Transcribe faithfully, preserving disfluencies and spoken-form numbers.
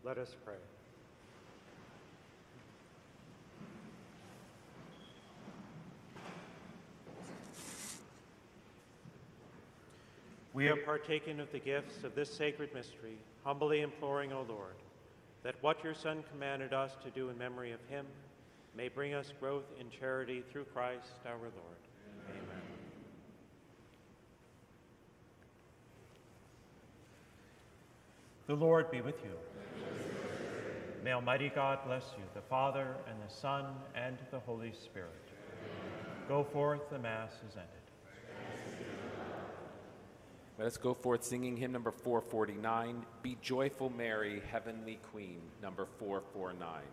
Let us pray. We have partaken of the gifts of this sacred mystery, humbly imploring, O Lord, that what your Son commanded us to do in memory of him may bring us growth in charity through Christ our Lord. Amen. The Lord be with you. May Almighty God bless you, the Father, and the Son, and the Holy Spirit. Go forth, the Mass is ended. Let us go forth singing hymn number four forty-nine, Be Joyful Mary, Heavenly Queen, number four forty-nine.